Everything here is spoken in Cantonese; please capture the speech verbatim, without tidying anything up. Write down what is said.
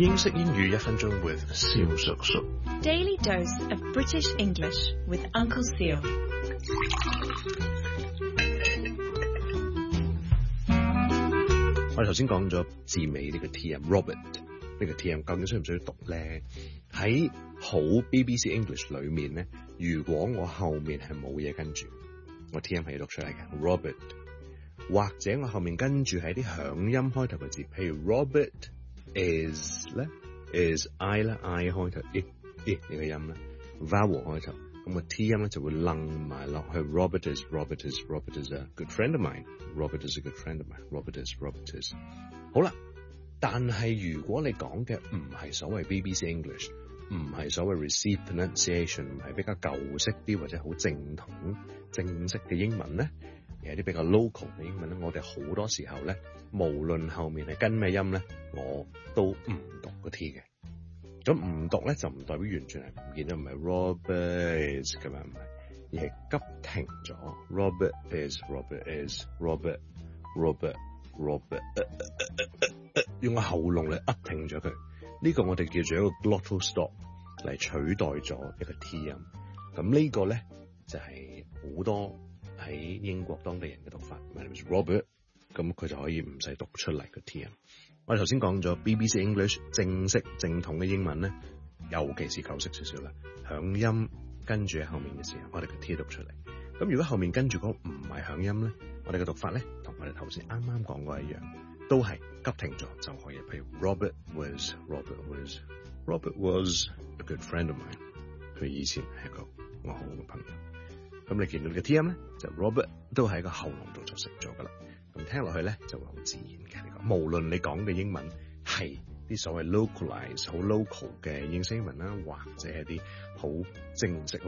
英式英語一分鐘 with 蕭叔叔。 Daily dose of British English with Uncle Seal. 我哋頭先講咗字尾呢個 T M Robert 呢個 T M 究竟需唔需要讀咧？喺好 B B C English 裏面咧，如果我後面係冇嘢跟住，我 T M 係要讀出嚟嘅 Robert， 或者我後面跟住係啲響音開頭嘅字，譬如 Robert is 咧 is I 咧 I 開頭 I I 呢個音咧 vowel 開頭，咁個 T 音咧就會楞埋落去 Robert is Robert is Robert is a good friend of mine Robert is a good friend of mine Robert is Robert is 好啦。但係如果你講嘅唔係所謂 B B C English， 唔係所謂 received pronunciation， 唔係比較舊式啲或者好正統正式嘅英文咧，而係啲比較 local 嘅英文咧，我哋好多時候咧，無論後面係跟咩音咧，我都唔讀個 T 嘅。咁唔讀咧就唔代表完全係唔見咗，唔係 Robert is 咁樣，唔係，而係急停咗。Robert is Robert is Robert Robert Robert， 呃呃呃呃呃、用個喉嚨嚟噏停咗佢。呢、這個我哋叫做一個 glottal stop 嚟取代咗一個 T 音。咁呢個咧就係、是、好多喺英國當地人嘅讀法。My name is Robert， 咁佢就可以唔使讀出嚟個 T 音。我哋頭先講咗 B B C English 正式正統嘅英文咧，尤其是舊式少少啦，響音跟住喺後面嘅時候，我哋個 T 讀出嚟。咁如果後面跟住嗰個唔係響音咧，我哋嘅讀法咧，同我哋頭先啱啱講過一樣，都係急停咗就可以。譬如 Robert was Robert was Robert was a good friend of mine， 佢以前係一個我好嘅朋友。咁你見到嘅 T 音咧，就 Robert 都喺個喉嚨度就食咗噶啦。咁聽落去咧就會好自然嘅。呢個無論你講嘅英文係啲所謂 localize 好 local 嘅英式英文啦，或者係啲好正式好